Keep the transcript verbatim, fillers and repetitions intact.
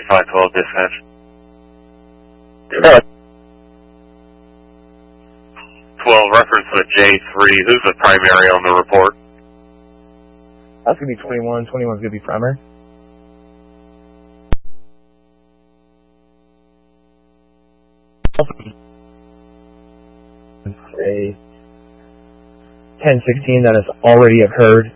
five twelve dispatch. twelve, reference to J three. Who's the primary on the report? That's going to be twenty-one. twenty-one's going to be primary. A ten sixteen that has already occurred